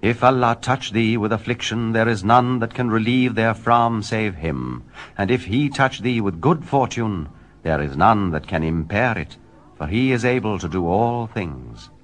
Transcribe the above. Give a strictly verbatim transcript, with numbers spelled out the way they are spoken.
If Allah touch thee with affliction, there is none that can relieve therefrom save him. And if he touch thee with good fortune, there is none that can impair it, for he is able to do all things.